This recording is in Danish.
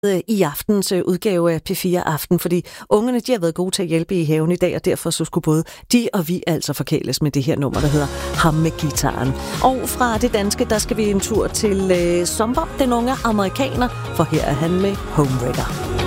i aftens udgave af P4 Aften, fordi ungerne, de har været gode til at hjælpe i haven i dag, og derfor så skulle både de og vi altså forkæles med det her nummer, der hedder Ham med gitaren. Og fra det danske, der skal vi en tur til Zomber, den unge amerikaner, for her er han med Homewrecker.